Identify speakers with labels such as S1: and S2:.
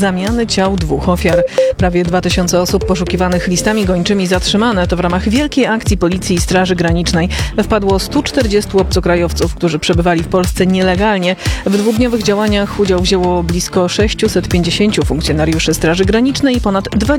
S1: zamiany ciał 2 ofiar. Prawie 2000 osób poszukiwanych listami gończymi zatrzymane. To w ramach wielkiej akcji Policji i Straży Granicznej. Wpadło 140 obcokrajowców, którzy przebywali w Polsce nielegalnie. W dwudniowych działaniach udział wzięło blisko 650 funkcjonariuszy Straży Granicznej i ponad 20